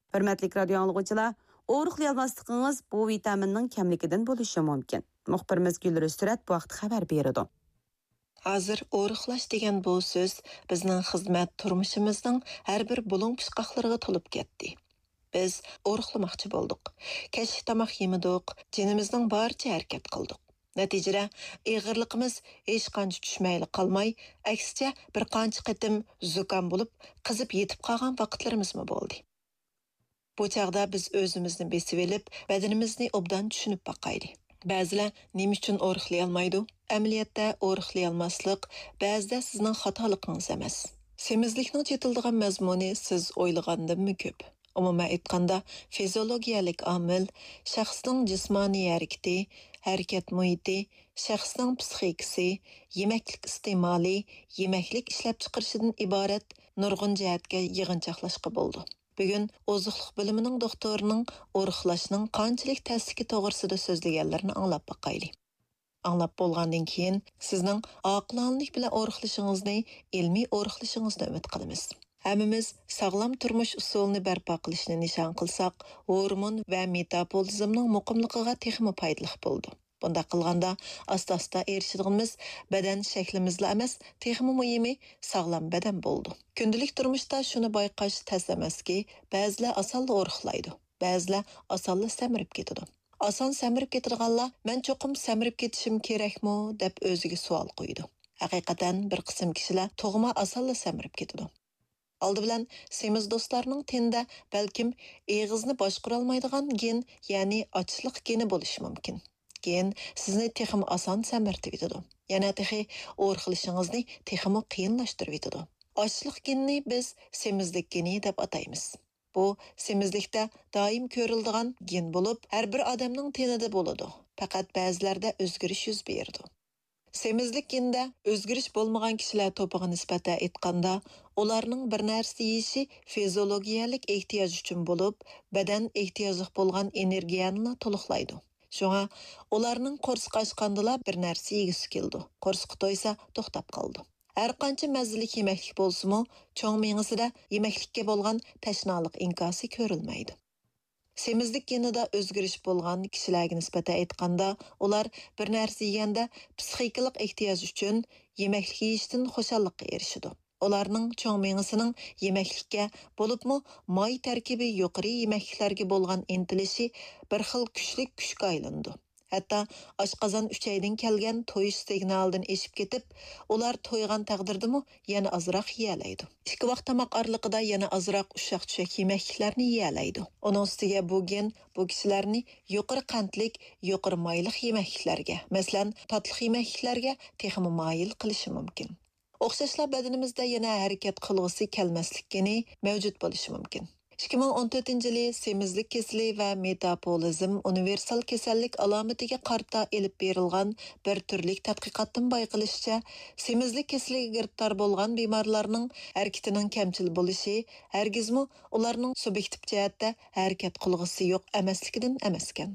Hürmetlik radio anlıqçılar, oruqlayalmaslıqınız bu vitaminning kamligidan bo'lishi mumkin. Muxbirimiz Gülrüz Surat bu vaqt xabar berdi. Hozir oruqlash degan bu so'z bizning xizmat turmushimizning har bir bulung pishqoqlariga to'lib ketdi. Biz oruqlamoqchi bo'ldik. Kechki tomoq yemidik, jinimizning boricha harakat qildik. Natijada ig'irligimiz hech qancha tushmayli qolmay, aksicha bir qancha qitim zukam bo'lib, qizib yetib qolgan vaqtlarimizmi bo'ldi. Bu chaqda biz o'zimizni besib olib, badanimizni obdan tushunib baqayli. Ba'zilar nima uchun oruqlay olmaydi? Amaliyotda oruqlay olmaslik ba'zida sizning xatoligingiz emas. Semizlikning chetildigan mazmuni siz o'ylagandan ko'p. Umuman aytganda, fiziologiyalik omil, shaxsning jismoniy harakati, harakat muhiti, shaxsning psixikasi, yemaklik iste'moli, yemaklik ishlab chiqarishidan iborat nurg'un jihatga yig'inchoqlashqa bo'ldi. Bugun oziqliq bilimining doktorining oruqlashning qanchalik ta'siri to'g'risida so'zlaganlarini anglab baqayli. Anglab bo'lgandan keyin sizning oqilonlik bilan oruqlashingizni, ilmiy oruqlashingizni umid qilamiz. Hammamiz sog'lom turmush usulini barpo qilishni nishon qilsak, hormon va metabolizmning muqimligiga texmi foydali bo'ldi. Bunda qilganda asta-asta erishadiganimiz badan shaklimizla emas, texmi muhimi sog'lom badan bo'ldi. Kundalik turmushda shuni bayqash tez emaski, ba'zilar osonla oruqlaydi, ba'zilar osonla samirib ketadi. Oson samirib ketadiganlar, "Men cho'qim samirib ketishim kerakmi?" deb o'ziga savol qo'ydi. Haqiqatan bir qism kishilar tug'ma osonla samirib ketadi. Aldı bilan semiz do'stlarning tenda balkim eg'izni boshqara olmaydigan gen, ya'ni ochliq geni bo'lishi mumkin. Gen sizni texim oson samirtib etadi. Yana texi oruqlashingizni teximi qiyinlashtirib etadi. Ochliq genini biz semizlik geni deb ataymiz. Bu semizlikda doim ko'riladigan gen bo'lib, har bir odamning tenida bo'ladi. Faqat ba'zilarda o'zgarish yuz beradi. Semizlik genida o'zgarish bo'lmagan kishilar to'piga nisbatan aytganda, ularning bir narsa yeyishi fiziologiyalik ehtiyoj uchun bo'lib, badan ehtiyoji bo'lgan energiyani to'liqlaydi. Shunga ularning qo'rsqi ochqandala bir narsa yegisi keldi. Qo'rsqi to'ysa to'xtab qoldi. Har qancha mazali yemeklik bo'lsa-mu, cho'ng miyasida yemeklikka bo'lgan tashnoliq inkosi ko'rilmaydi. Semizlik genida o'zgarish bo'lgan kishilarga nisbatan aytganda, ular bir narsa yeganda psixikalik ehtiyoj uchun yemeklik yeyishdan xushalliqqa erishadi. Ularning cho'ng miyasining yemeklikka bo'libmi may tarkibi yuqori yemekliklarga bo'lgan intilishi bir xil kuchlik kuchga aylandi. Hatto oshqozon uchaydan kelgan to'yish signalidan eshib ketib, ular to'ygan taqdirdimi yana azroq yeyalaydi. Ikki vaqt tomoq oraliqida yana azroq ushaq-tushak yemekliklarni yeyalaydi. Uning ustiga bu gen bu kishilarni yuqori qandlik, yuqori mayliq yemekliklarga, masalan, tatli yemekliklarga texmi moyil qilishi mumkin. O'xshashlar badanimizda yana harakat qilg'isi kelmaslik geni mavjud bo'lishi mumkin. 2014-yili semizlik kasali va metabolizm universal kasallik alomatiga qarta elib berilgan bir turlik tadqiqotdan bayqilishicha, semizlik kasaliga giriftor bo'lgan bemorlarning harakatining kamchil bo'lishi hargizmi ularning subyektiv jihatda harakat qilg'isi yo'q emasligidan emaskan.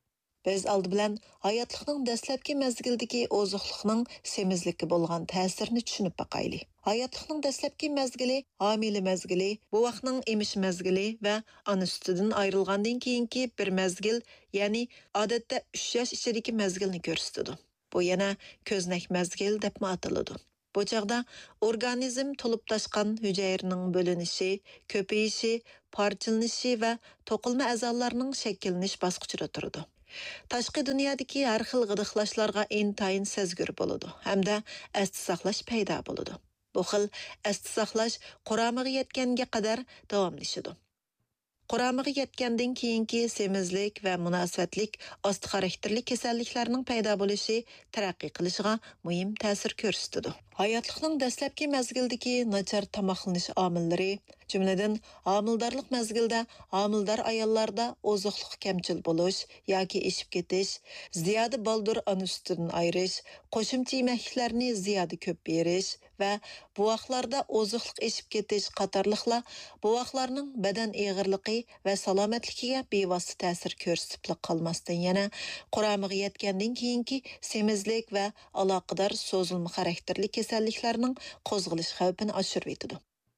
Biz aldı bilan hayotlikning dastlabki mazgildagi oziqlikning semizlikka bo'lgan ta'sirini tushunib baqayli. Hayotlikning dastlabki mazgili, homila mazgili, bu vaqtning emish mazgili va ona sutidan ayrilgandan keyingi bir mazgil, ya'ni odatda 3 yosh ichidagi mazgilni ko'rsatadi. Bu yana ko'znak mazgil deb ataladi. Bu chaqda organizm to'lib toshgan hujayraning bo'linishi, ko'payishi, parchalanishi va to'qilma a'zolarning shakllanish bosqichida turadi. Tashqi dunyodagi har xil g'idiqlashlarga intayin sezgir bo'ladi hamda asti saqlash paydo bo'ladi. Bu xil asti saqlash quramiga yetganga qadar davomlashadi. Quramiga yetgandan keyingi semizlik va munosabatlik osti xarakterli kasalliklarning paydo bo'lishi taraqqiy qilishiga muhim ta'sir ko'rsatadi. Hayotlikning dastlabki mazgildagi nachar tomoqlanish omillari, jumladan homildorlik mazgilda homildor ayollarda oziqlik kamchil bo'lish yoki eshib ketish, ziyoda baldur ona sutidan ayirish, qo'shimcha yemeklarni ziyoda ko'p berish va bu vaqtlarda oziqlik eshib ketish qatorliqlar bu vaqtlarning badan eg'irligi va salomatligiga bevosita ta'sir ko'rsatib qolmasdan yana quramiga yetgandan keyingi semizlik va aloqador so'zilma xarakterli kasalliklarning qo'zg'alish xavfini oshirib etadi.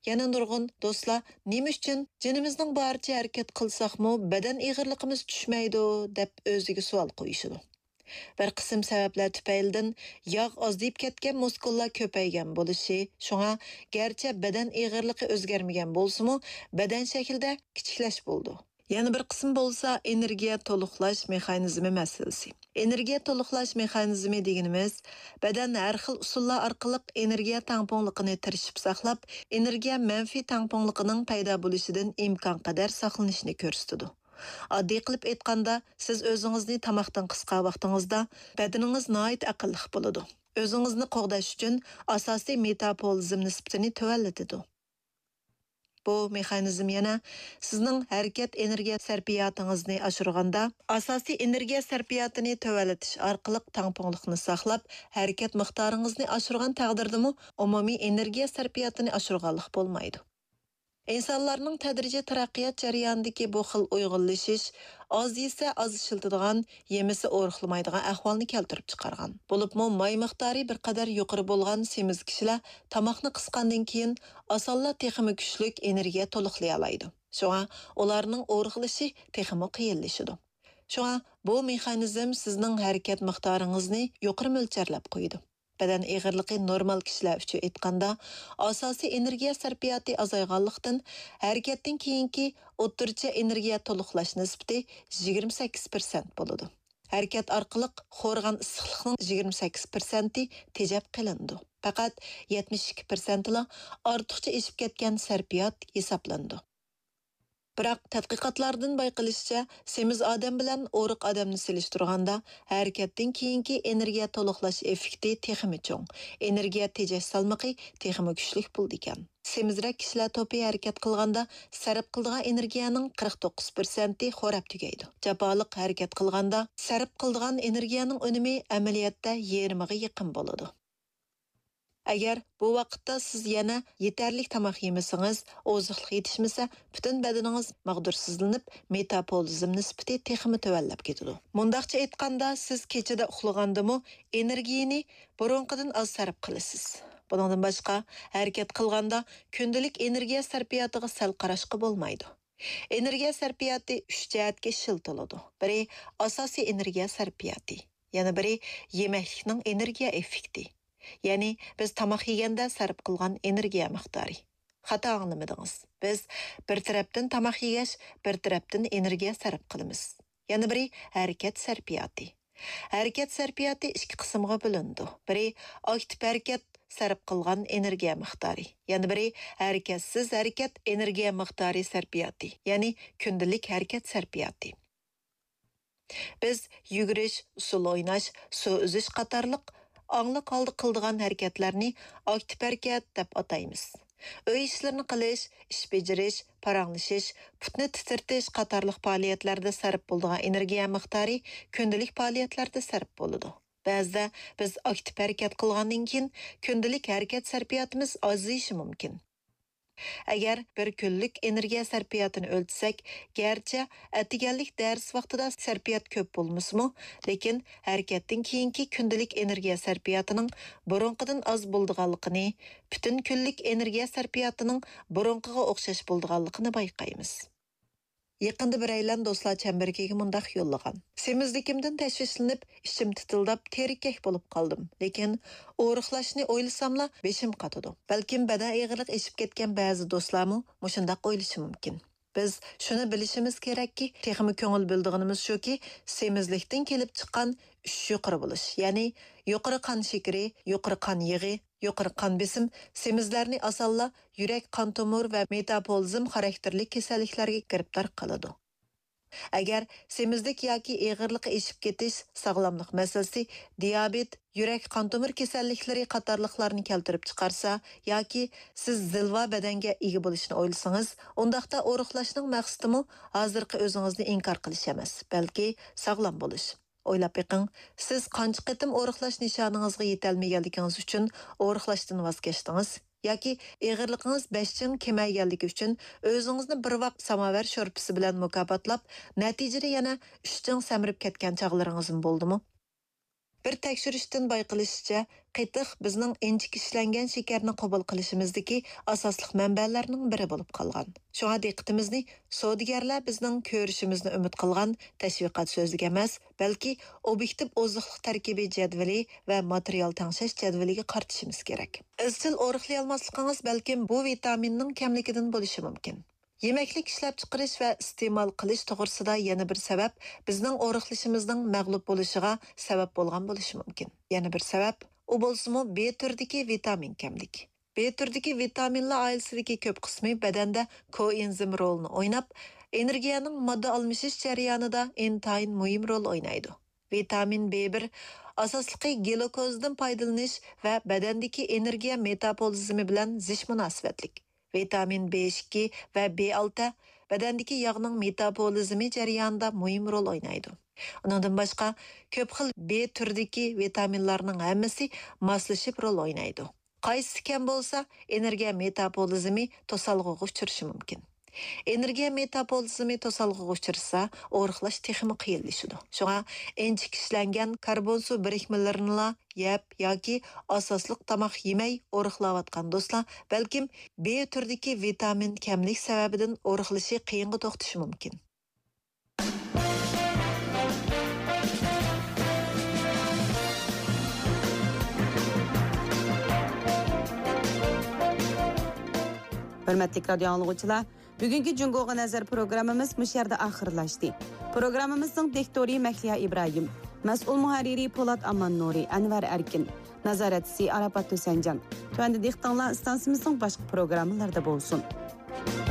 Yana nurg'un do'stlar, nima uchun jinimizning barcha harakat qilsaqmi, badan ig'irligimiz tushmaydi deb o'ziga savol qo'yishidi. Bir qism sabablar tufaylidan yog' ozayib ketgan muskullar ko'paygan bo'lishi, shunga garchi badan ig'irligi o'zgarmagan bo'lsa-mu, badan shaklida kichiklash bo'ldi. Yana bir qism bo'lsa, energiya to'liqlash mexanizmi masalasi. Energiya to'liqlash mexanizmi deganimiz, badan har xil usullar orqali energiya tangpongliqini tirishib saqlab, energiya manfiy tangpongliqining paydo bo'lishidan imkon qadar saqlanishni ko'rsatadi. Oddiy qilib aytganda, siz o'zingizni tamoqdan qisqa vaqtingizda badaningiz nihoyat aqlli bo'ladi. O'zingizni qo'g'dash uchun asosiy metabolizm nisbatini tuvallatadi. Bu mexanizm yana sizning harakat energiya sarfiyotingizni oshirganda, asosiy energiya sarfiyotini tuvallatish orqali tangpongliqni saqlab, harakat miqdoringizni oshirgan taqdirdami umumiy energiya sarfiyotini oshirganlik bo'lmaydi. İnsanlarning tadrijiy taraqqiyot jarayonidagi bu xil uyg'unlashish oz yesa oz ishiltadigan, yemisi o'riqlamaydigan ahvolni keltirib chiqargan. Bo'libmi may miqdori bir qadar yuqori bo'lgan semiz kishilar tomoqni qisqandan keyin osonla texmi kuchlik energiya to'liqlay oladi. Shunga ularning o'riqlashi texmi qiyinlashadi. Shunga bu mexanizm sizning harakat miqdoringizni yuqori mo'ljarlab qo'yadi. Badan ig'irligi normal kishilar uchun aytganda, asosiy energiya sarfiyoti azayganlikdan harakatdan keyingi o'rtacha energiya to'liqlash nisbati 28% bo'ladi. Harakat orqali xo'rgan issiqlikning 28% tejab qilindi. Faqat 72% la ortiqcha eshib ketgan sarfiyot hisoblandi. Biroq tadqiqotlardan bayqilishicha, semiz odam bilan o'riq odamni selishtirganda, harakatdan keyingi energiya to'liqlash effekti texmi cho'ng, energiya tejash salmoqi texmi kuchli bo'ldi ekan. Semizrak kishilar to'pi harakat qilganda sarf qiladigan energiyaning 49% xo'rab tugaydi. Jaboliq harakat qilganda sarf qiladigan energiyaning unumi amaliyotda yarmiga yaqin bo'ladi. Agar bu vaqtda siz yana yetarli tamoq yemasangiz, oziqlik yetishmasa, butun badaningiz mag'dursizlanib, metabolizm nisbati texmi tuvallab ketadi. Mundaqcha aytganda, siz kechada uxlagandami, energiyani burunqidan oz sarf qilasiz. Bundan boshqa, harakat qilganda kundalik energiya sarfiyotiga sal qarashqa bo'lmaydi. Energiya sarfiyoti 3 jihatga shiltiladi. Biri asosiy energiya sarfiyoti, yana biri yemaklikning energiya effekti. Ya'ni biz tamoq yeganda sarf qilgan energiya miqdori. Xato anglamadingiz. Biz bir tarafdan tamoq yegash, bir tarafdan energiya sarf qilamiz. Yana biri harakat sarfiyoti. Harakat sarfiyoti ikki qismga bo'lindi. Biri aktiv harakat sarf qilgan energiya miqdori. Yana biri harakatsiz harakat energiya miqdori sarfiyoti. Ya'ni kundalik harakat sarfiyoti. Biz yugurish, usul o'ynash, suv uzish qatorliq аңлы қалды қылдыған әрекетлерні актив әрекет деп атаймыз. Өй işlerini qilish, ish bejirish, paranglışış, putni titirtish qatorliq faoliyatlarda sarf bo'ladigan energiya miqdori kundalik faoliyatlarda sarf bo'ladi. Ba'zida biz aktiv harakat qilgandan keyin kundalik harakat sarfiyotimiz ozayishi mumkin. Agar bir kunlik energiya sarfiyotini o'lchsak, garchi atiganlik dars vaqtida sarfiyot ko'p bo'lmasmi, lekin harakatdan keyingi kundalik energiya sarfiyotining burunqidan oz bo'lganligini, butun kunlik energiya sarfiyotining burunqiga o'xshash bo'lganligini bayqaymiz. Yaqında bir aylan do'stlar chambargiga mundaq yo'llagan. Semizlikimdan tashvishlanib, ishim titildab, terikak bo'lib qoldim. Lekin o'riqlashni o'ylasamla beshim qotadi. Balkim badan ig'irlik eshib ketgan ba'zi do'stlarmi mushundaq o'ylashi mumkin. Biz shuni bilishimiz kerakki, texmi ko'ngil bildiganimiz shuki, semizlikdan kelib chiqqan 3 yuqori bo'lish, ya'ni yuqori qon shakari, yuqori qon yig'i, yuqori qon besim semizlarni asalla yurak qon tomir va metabolizm xarakterli kasalliklarga giribdor qiladi. Agar semizlik yoki ig'irlik eshib ketish sog'lomlik masalasi, diabet, yurak qon tomir kasalliklari qatorliqlarni keltirib chiqarsa yoki siz zilva badanga ega bo'lishni o'ylasangiz, undaqda o'riqlashning maqsadi hozirgi o'zingizni inkor qilish emas, balki sog'lom bo'lish. O'ylab beqing, siz qancha qitim o'riqlash nishoningizga yetolmaganligingiz uchun o'riqlashdan voz kechdingiz yoki ig'irligingiz 5 chin kemayganligi uchun o'zingizni bir vaqt samovar sho'rpisi bilan mukofotlab, natijada yana 3 chin samirib ketgan chog'laringiz bo'ldimi? Bir tekshirishdan bayqilishicha, qetiq bizning inchik ishlangan shakarni qabul qilishimizdagi asosli manbalarning biri bo'lib qolgan. Shunga diqqatimizni savdogarlar bizning ko'rishimizni umid qilgan tashviqot so'zligi emas, balki obyektiv oziqlik tarkibi jadvali va material tangshash jadvaliga qaratishimiz kerak. Izchil o'riqlay olmasligingiz balkim bu vitaminning kamligidan bo'lishi mumkin. Yemeklik ishlab chiqarish va iste'mol qilish to'g'risida yana bir sabab bizning o'riqlashimizning mag'lub bo'lishiga sabab bo'lgan bo'lishi mumkin. Yana bir sabab u bo'lsa-mu B turdagi vitamin kamlik. B turdagi vitaminlar oilasidagi ko'p qismi badanda koenzim rolini o'ynab, energiyaning modda almashish jarayonida intayin muhim rol o'ynaydi. Vitamin B1 asosliqi glukozdan foydalanish va badandagi energiya metabolizmi bilan zish munosabatlik. Vitamin B2 va B6 badandagi yog'ning metabolizmi jarayonida muhim rol o'ynaydi. Undan boshqa ko'p xil B turdagi vitaminlarning hammasi moslashib rol o'ynaydi. Qaysi kam bo'lsa, energiya metabolizmi to'salg'iga uchrashi mumkin. Energiya metabolizmi to'salg'iga uchrasa, o'riqlash texmi qiyinlashadi. Shunga inchik ishlangan karbon suv birikmalarini yeb yoki asosliq tomoq yemay o'riqlayotgan do'stlar, balkim B turdagi vitamin kamlik sababidan o'riqlashi qiyinga to'xtashi mumkin. Hürmetli radyo anlıqçılar, bugünkü Cungoğa Nazar programımız bu yerdə axırlaşdı. Programımızın diktori Məhliya İbrahim, məsul muharriri Polat Aman Nuri, Anvar Erkin, nazaretçisi Arafat Tösencan. Tövəndə diqqətinizlər istansımızın başqa proqramlarda bolsun.